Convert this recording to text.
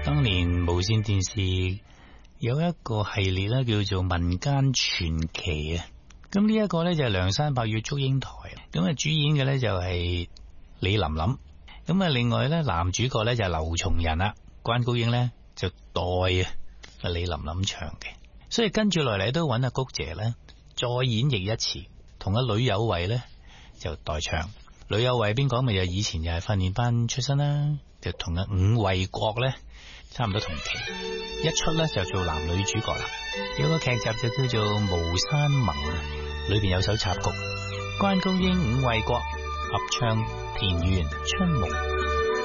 當年無綫電視有一個系列咧，叫做民間傳奇啊。咁呢一個咧就係梁山伯與祝英台，咁啊主演嘅咧就係李琳琳。咁啊另外咧男主角咧就係劉松仁啦，關高英咧就代啊李琳琳唱嘅。所以跟住落嚟都揾阿谷姐咧再演繹一次，同阿呂有慧咧就代唱。呂有慧邊個咪就以前就係訓練班出身啦，就同阿伍衛國咧差唔多同期，一出咧就做男女主角啦。有個劇集就叫做《巫山盟》，裏邊有首插曲，關高英、伍衛國合唱《田園春夢》。